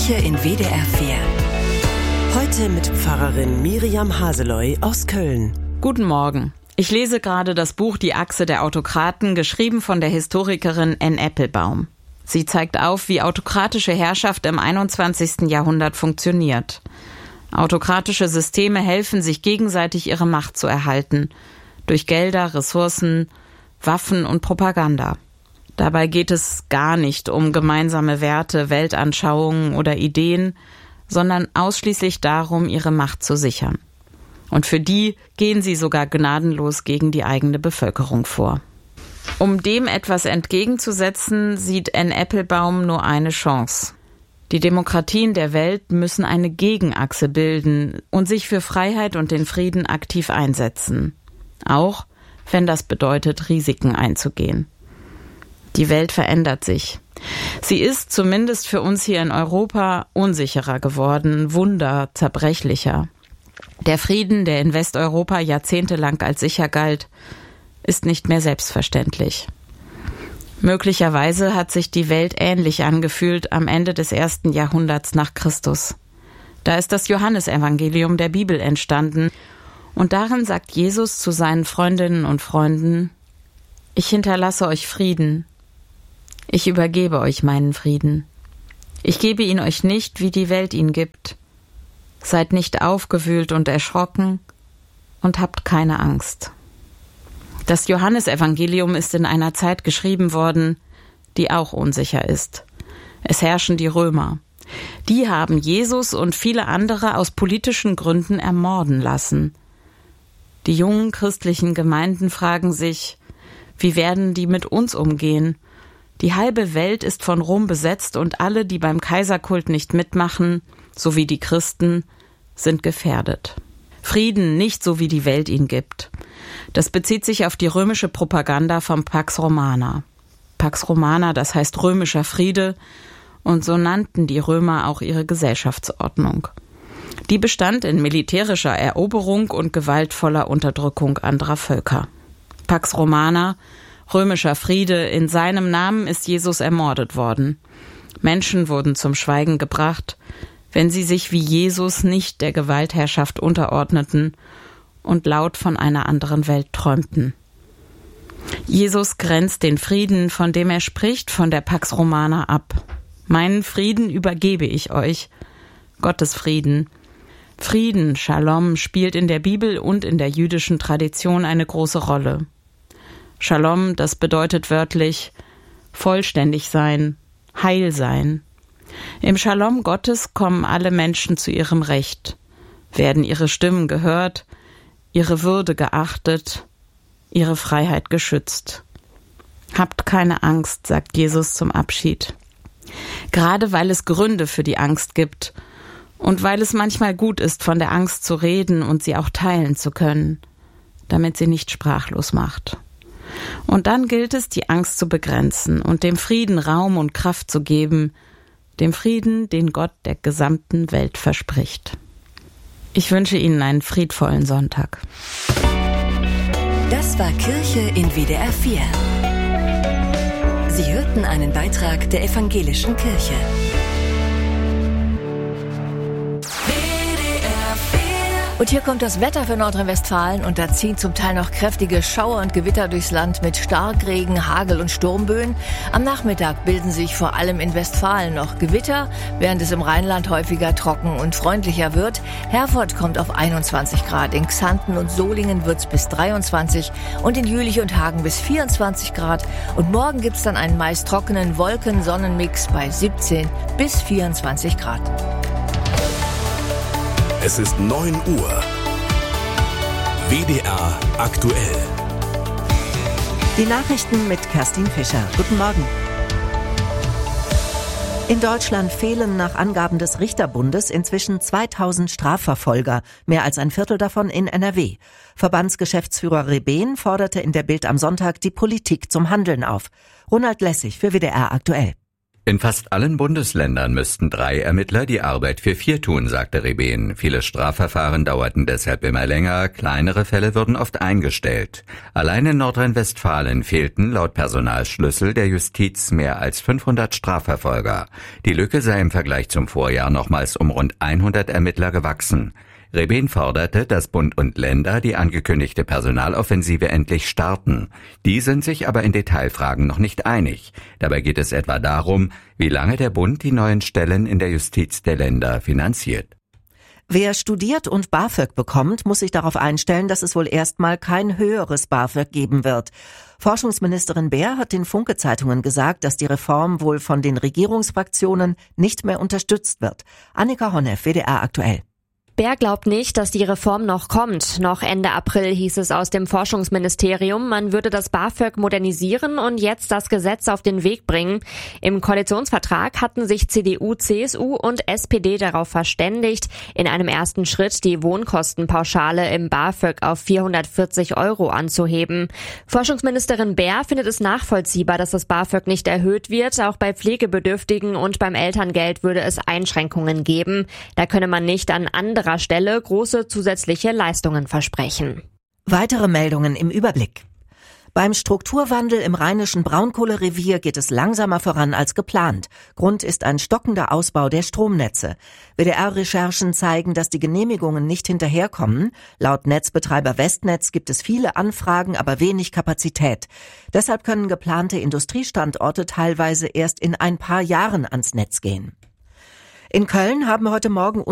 Kirche in WDR 4. Heute mit Pfarrerin Miriam Haseloy aus Köln. Guten Morgen. Ich lese gerade das Buch Die Achse der Autokraten, geschrieben von der Historikerin Anne Applebaum. Sie zeigt auf, wie autokratische Herrschaft im 21. Jahrhundert funktioniert. Autokratische Systeme helfen sich gegenseitig, ihre Macht zu erhalten. Durch Gelder, Ressourcen, Waffen und Propaganda. Dabei geht es gar nicht um gemeinsame Werte, Weltanschauungen oder Ideen, sondern ausschließlich darum, ihre Macht zu sichern. Und für die gehen sie sogar gnadenlos gegen die eigene Bevölkerung vor. Um dem etwas entgegenzusetzen, sieht Anne Applebaum nur eine Chance. Die Demokratien der Welt müssen eine Gegenachse bilden und sich für Freiheit und den Frieden aktiv einsetzen. Auch wenn das bedeutet, Risiken einzugehen. Die Welt verändert sich. Sie ist zumindest für uns hier in Europa unsicherer geworden, zerbrechlicher. Der Frieden, der in Westeuropa jahrzehntelang als sicher galt, ist nicht mehr selbstverständlich. Möglicherweise hat sich die Welt ähnlich angefühlt am Ende des 1. Jahrhunderts nach Christus. Da ist das Johannesevangelium der Bibel entstanden und darin sagt Jesus zu seinen Freundinnen und Freunden: Ich hinterlasse euch Frieden. Ich übergebe euch meinen Frieden. Ich gebe ihn euch nicht, wie die Welt ihn gibt. Seid nicht aufgewühlt und erschrocken und habt keine Angst. Das Johannesevangelium ist in einer Zeit geschrieben worden, die auch unsicher ist. Es herrschen die Römer. Die haben Jesus und viele andere aus politischen Gründen ermorden lassen. Die jungen christlichen Gemeinden fragen sich, wie werden die mit uns umgehen? Die halbe Welt ist von Rom besetzt und alle, die beim Kaiserkult nicht mitmachen, sowie die Christen, sind gefährdet. Frieden nicht so, wie die Welt ihn gibt. Das bezieht sich auf die römische Propaganda vom Pax Romana. Pax Romana, das heißt römischer Friede, und so nannten die Römer auch ihre Gesellschaftsordnung. Die bestand in militärischer Eroberung und gewaltvoller Unterdrückung anderer Völker. Pax Romana, römischer Friede, in seinem Namen ist Jesus ermordet worden. Menschen wurden zum Schweigen gebracht, wenn sie sich wie Jesus nicht der Gewaltherrschaft unterordneten und laut von einer anderen Welt träumten. Jesus grenzt den Frieden, von dem er spricht, von der Pax Romana ab. Meinen Frieden übergebe ich euch. Gottes Frieden. Frieden, Shalom, spielt in der Bibel und in der jüdischen Tradition eine große Rolle. Shalom, das bedeutet wörtlich vollständig sein, heil sein. Im Shalom Gottes kommen alle Menschen zu ihrem Recht, werden ihre Stimmen gehört, ihre Würde geachtet, ihre Freiheit geschützt. Habt keine Angst, sagt Jesus zum Abschied. Gerade weil es Gründe für die Angst gibt und weil es manchmal gut ist, von der Angst zu reden und sie auch teilen zu können, damit sie nicht sprachlos macht. Und dann gilt es, die Angst zu begrenzen und dem Frieden Raum und Kraft zu geben, dem Frieden, den Gott der gesamten Welt verspricht. Ich wünsche Ihnen einen friedvollen Sonntag. Das war Kirche in WDR 4. Sie hörten einen Beitrag der Evangelischen Kirche. Und hier kommt das Wetter für Nordrhein-Westfalen und da ziehen zum Teil noch kräftige Schauer und Gewitter durchs Land mit Starkregen, Hagel und Sturmböen. Am Nachmittag bilden sich vor allem in Westfalen noch Gewitter, während es im Rheinland häufiger trocken und freundlicher wird. Herford kommt auf 21 Grad, in Xanten und Solingen wird's bis 23 und in Jülich und Hagen bis 24 Grad. Und morgen gibt's dann einen meist trockenen Wolken-Sonnenmix bei 17 bis 24 Grad. Es ist 9 Uhr. WDR aktuell. Die Nachrichten mit Kerstin Fischer. Guten Morgen. In Deutschland fehlen nach Angaben des Richterbundes inzwischen 2000 Strafverfolger, mehr als ein Viertel davon in NRW. Verbandsgeschäftsführer Rebehn forderte in der Bild am Sonntag die Politik zum Handeln auf. Ronald Lessig für WDR aktuell. In fast allen Bundesländern müssten 3 Ermittler die Arbeit für 4 tun, sagte Rebehn. Viele Strafverfahren dauerten deshalb immer länger, kleinere Fälle wurden oft eingestellt. Allein in Nordrhein-Westfalen fehlten laut Personalschlüssel der Justiz mehr als 500 Strafverfolger. Die Lücke sei im Vergleich zum Vorjahr nochmals um rund 100 Ermittler gewachsen. Rebehn forderte, dass Bund und Länder die angekündigte Personaloffensive endlich starten. Die sind sich aber in Detailfragen noch nicht einig. Dabei geht es etwa darum, wie lange der Bund die neuen Stellen in der Justiz der Länder finanziert. Wer studiert und BAföG bekommt, muss sich darauf einstellen, dass es wohl erstmal kein höheres BAföG geben wird. Forschungsministerin Baer hat den Funke-Zeitungen gesagt, dass die Reform wohl von den Regierungsfraktionen nicht mehr unterstützt wird. Annika Honneff, WDR aktuell. Baer glaubt nicht, dass die Reform noch kommt. Noch Ende April hieß es aus dem Forschungsministerium, man würde das BAföG modernisieren und jetzt das Gesetz auf den Weg bringen. Im Koalitionsvertrag hatten sich CDU, CSU und SPD darauf verständigt, in einem ersten Schritt die Wohnkostenpauschale im BAföG auf 440 € anzuheben. Forschungsministerin Baer findet es nachvollziehbar, dass das BAföG nicht erhöht wird. Auch bei Pflegebedürftigen und beim Elterngeld würde es Einschränkungen geben. Da könne man nicht an anderer Stelle große zusätzliche Leistungen versprechen. Weitere Meldungen im Überblick. Beim Strukturwandel im rheinischen Braunkohlerevier geht es langsamer voran als geplant. Grund ist ein stockender Ausbau der Stromnetze. WDR-Recherchen zeigen, dass die Genehmigungen nicht hinterherkommen. Laut Netzbetreiber Westnetz gibt es viele Anfragen, aber wenig Kapazität. Deshalb können geplante Industriestandorte teilweise erst in ein paar Jahren ans Netz gehen. In Köln haben heute Morgen